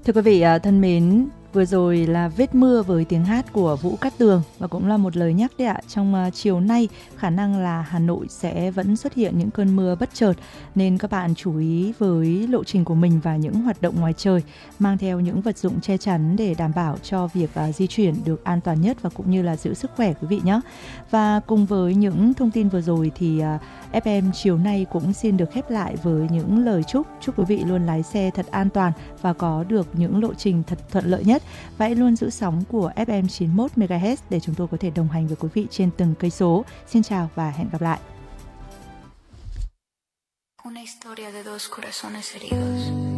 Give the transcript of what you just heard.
Thưa quý vị thân mến, vừa rồi là Vết mưa với tiếng hát của Vũ Cát Tường và cũng là một lời nhắc đấy ạ. Trong chiều nay khả năng là Hà Nội sẽ vẫn xuất hiện những cơn mưa bất chợt, nên các bạn chú ý với lộ trình của mình và những hoạt động ngoài trời, mang theo những vật dụng che chắn để đảm bảo cho việc di chuyển được an toàn nhất và cũng như là giữ sức khỏe quý vị nhé. Và cùng với những thông tin vừa rồi thì FM chiều nay cũng xin được khép lại với những lời chúc quý vị luôn lái xe thật an toàn và có được những lộ trình thật thuận lợi nhất. Và hãy luôn giữ sóng của FM 91 MHz để chúng tôi có thể đồng hành với quý vị trên từng cây số. Xin chào và hẹn gặp lại. Una historia de dos corazones heridos.